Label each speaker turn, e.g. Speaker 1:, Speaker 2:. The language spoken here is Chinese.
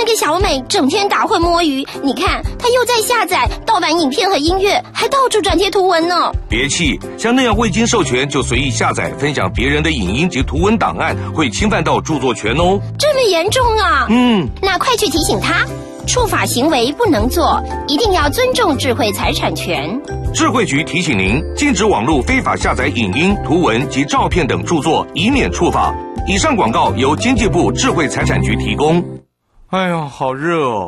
Speaker 1: 那个小美整天打混摸鱼，你看她又在下载盗版影片和音乐，还到处转贴图文呢。
Speaker 2: 别气，像那样未经授权就随意下载分享别人的影音及图文档案，会侵犯到著作权哦。
Speaker 1: 这么严重啊？那快去提醒他，触法行为不能做，一定要尊重智慧财产权。
Speaker 2: 智慧局提醒您，禁止网络非法下载影音、图文及照片等著作，以免触法。以上广告由经济部智慧财产局提供。哎呀，好热哦。